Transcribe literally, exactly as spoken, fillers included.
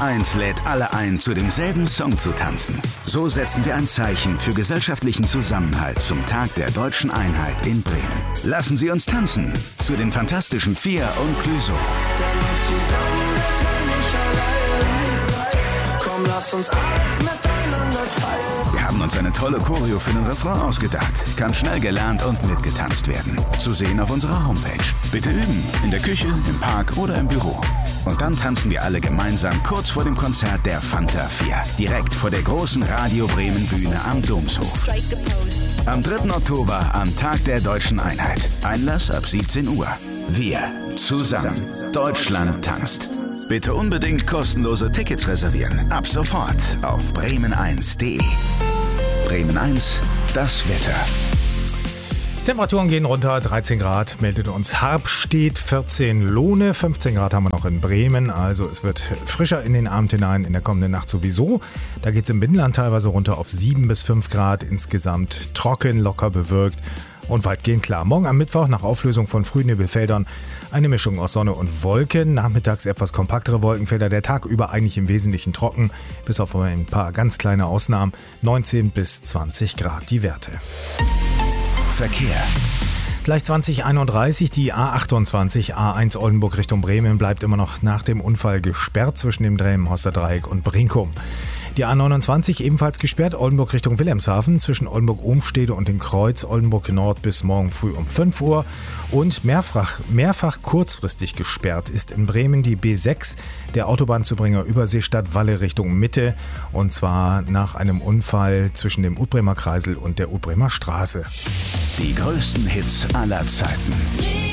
eins lädt alle ein, zu demselben Song zu tanzen. So setzen wir ein Zeichen für gesellschaftlichen Zusammenhalt zum Tag der Deutschen Einheit in Bremen. Lassen Sie uns tanzen zu den Fantastischen Vier und Clüso. Komm, lass uns alles miteinander teilen. Wir haben uns eine tolle Choreo für den Refrain ausgedacht. Kann schnell gelernt und mitgetanzt werden. Zu sehen auf unserer Homepage. Bitte üben, in der Küche, im Park oder im Büro. Und dann tanzen wir alle gemeinsam kurz vor dem Konzert der Fanta vier. Direkt vor der großen Radio Bremen Bühne am Domshof. Am dritten Oktober, am Tag der Deutschen Einheit. Einlass ab siebzehn Uhr. Wir zusammen. Deutschland tanzt. Bitte unbedingt kostenlose Tickets reservieren. Ab sofort auf bremen eins punkt de. Bremen eins, das Wetter. Temperaturen gehen runter, dreizehn Grad, meldet uns Harpstedt, vierzehn Lohne, fünfzehn Grad haben wir noch in Bremen, also es wird frischer in den Abend hinein, in der kommenden Nacht sowieso. Da geht es im Binnenland teilweise runter auf sieben bis fünf Grad, insgesamt trocken, locker bewölkt und weitgehend klar. Morgen am Mittwoch nach Auflösung von Frühnebelfeldern eine Mischung aus Sonne und Wolken, nachmittags etwas kompaktere Wolkenfelder, der Tag über eigentlich im Wesentlichen trocken, bis auf ein paar ganz kleine Ausnahmen, neunzehn bis zwanzig Grad die Werte. Verkehr. Gleich zwanzig einunddreißig, die A achtundzwanzig, A eins Oldenburg Richtung Bremen bleibt immer noch nach dem Unfall gesperrt zwischen dem Delmenhorster Dreieck und Brinkum. Die A neunundzwanzig ebenfalls gesperrt, Oldenburg Richtung Wilhelmshaven, zwischen Oldenburg-Ohmstede und dem Kreuz Oldenburg Nord bis morgen früh um fünf Uhr. Und mehrfach, mehrfach kurzfristig gesperrt ist in Bremen die B sechs, der Autobahnzubringer Überseestadt-Walle Richtung Mitte. Und zwar nach einem Unfall zwischen dem Utbremer Kreisel und der Utbremer Straße. Die größten Hits aller Zeiten.